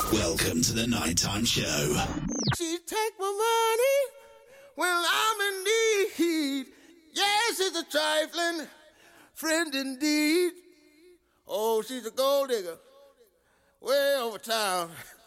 Welcome to the Nighttime Show. She take my money when I'm in need. Yes, it's a trifling friend indeed. Oh, she's a gold digger way over town.